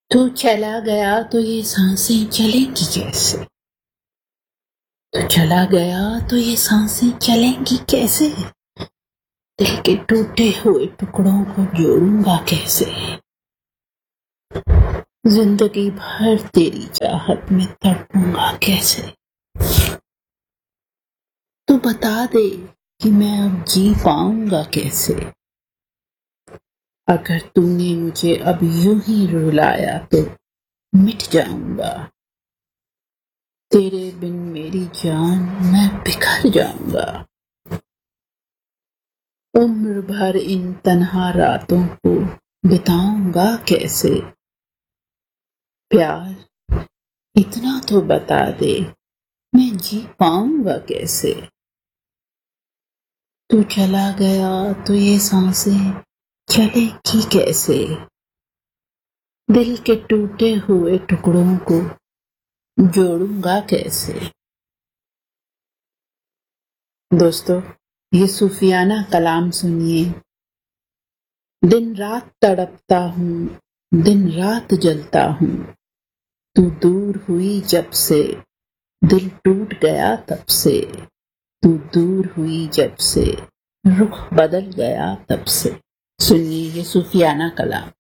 تو چلا گیا تو یہ سانسیں چلیں گی کیسے؟ تو چلا گیا تو یہ سانسیں چلیں گی کیسے؟ دل کے ٹوٹے ہوئے ٹکڑوں کو جوڑوں گا کیسے؟ زندگی بھر تیری چاہت میں تڑپوں گا کیسے؟ تو بتا دے کہ میں اب جی پاؤں گا کیسے؟ اگر تو نے مجھے اب یوں ہی رلایا تو مٹ جاؤں گا، تیرے بن میری جان میں بکھر جاؤں گا، عمر بھر ان تنہا راتوں کو بتاؤں گا کیسے؟ پیار اتنا تو بتا دے میں جی پاؤں گا کیسے؟ تو چلا گیا تو یہ سانسیں چلے گی کیسے؟ دل کے ٹوٹے ہوئے ٹکڑوں کو جوڑوں گا کیسے؟ دوستو، یہ صوفیانہ کلام سنیے۔ دن رات تڑپتا ہوں، دن رات جلتا ہوں، تو دور ہوئی جب سے دل ٹوٹ گیا تب سے، تو دور ہوئی جب سے رخ بدل گیا تب سے۔ سنیے یہ صوفیانہ کلام۔